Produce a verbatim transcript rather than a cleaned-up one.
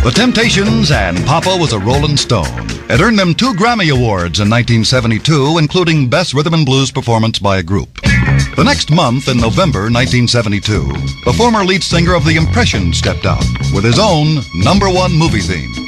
The Temptations and Papa Was a Rolling Stone. It earned them two Grammy Awards in nineteen seventy-two, including Best Rhythm and Blues Performance by a Group. The next month, in November nineteen seventy-two, the former lead singer of The Impressions stepped out with his own number one movie theme.